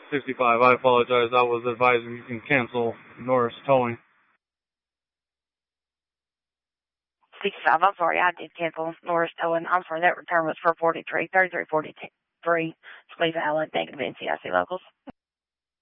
65. I apologize. I was advising you can cancel Norris Towing. 65, I'm sorry, I did cancel Norris Towing. I'm sorry, that return was for 33, 3343. Please, Allen, negative NCIC locals.